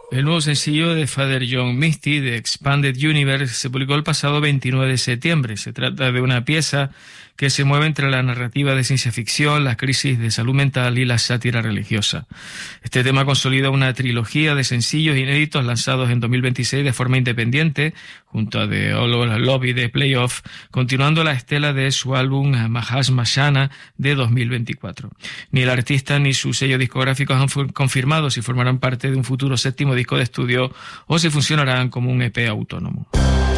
El nuevo sencillo de Father John Misty, de Expanded Universe, se publicó el pasado 29 de septiembre. Se trata de una pieza que se mueve entre la narrativa de ciencia ficción, la crisis de salud mental y la sátira religiosa. Este tema consolida una trilogía de sencillos inéditos lanzados en 2026 de forma independiente, junto a The All Over Love y The Playoff, continuando la estela de su álbum Mahasmashana de 2024. Ni el artista ni su sello discográfico han confirmado si formarán parte de un futuro séptimo disco de estudio o si funcionarán como un EP autónomo.